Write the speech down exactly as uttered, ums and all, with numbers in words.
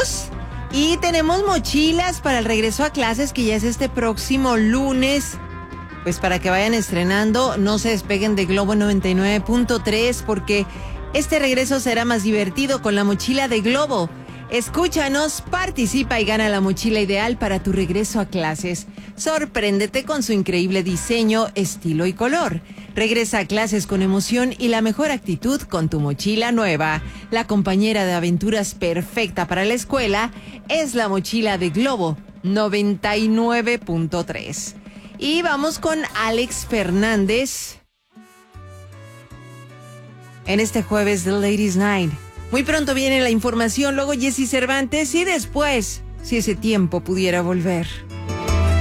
bus. Y tenemos mochilas para el regreso a clases, que ya es este próximo lunes. Pues para que vayan estrenando, no se despeguen de Globo noventa y nueve punto tres, porque este regreso será más divertido con la mochila de Globo. Escúchanos, participa y gana la mochila ideal para tu regreso a clases. Sorpréndete con su increíble diseño, estilo y color. Regresa a clases con emoción y la mejor actitud con tu mochila nueva. La compañera de aventuras perfecta para la escuela es la mochila de Globo noventa y nueve punto tres. Y vamos con Alex Fernández en este jueves de Ladies Night. Muy pronto viene la información, luego Jessy Cervantes y después, si ese tiempo pudiera volver.